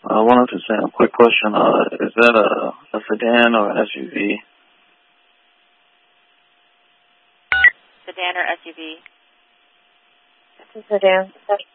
I wanted to say a quick question. Is that a sedan or an SUV? Sedan or SUV? It's a sedan.